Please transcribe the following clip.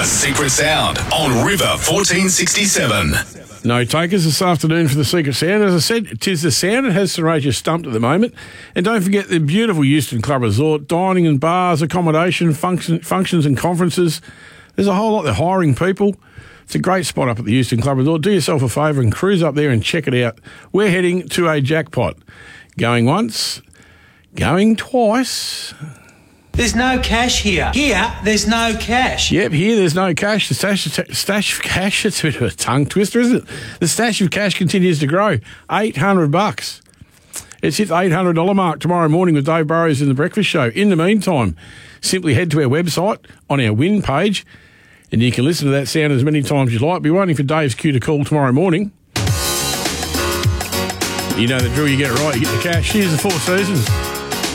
Secret Sound on River 1467. No takers this afternoon for the Secret Sound. As I said, 'tis the sound. It has St Regis stumped at the moment. And don't forget the beautiful Euston Club Resort, dining and bars, accommodation, functions and conferences. There's a whole lot. They're hiring people. It's a great spot up at the Euston Club Resort. Do yourself a favour and cruise up there and check it out. We're heading to a jackpot. Going once, going twice. There's no cash here. Here, there's no cash. Yep, here there's no cash. The stash of cash, it's a bit of a tongue twister, isn't it? The stash of cash continues to grow. $800. It's hit the $800 mark tomorrow morning with Dave Burrows in the Breakfast Show. In the meantime, simply head to our website on our win page and you can listen to that sound as many times as you like. Be waiting for Dave's cue to call tomorrow morning. You know the drill, you get it right, you get the cash. Here's the Four Seasons.